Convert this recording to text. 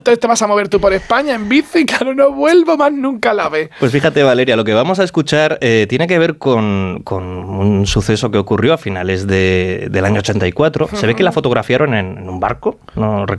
Entonces te vas a mover tú por España en bici y claro, no vuelvo más nunca a la vez. Pues fíjate, Valeria, lo que vamos a escuchar tiene que ver con un suceso que ocurrió a finales del año 84. Se ve que la fotografiaron en un barco, no recuerdo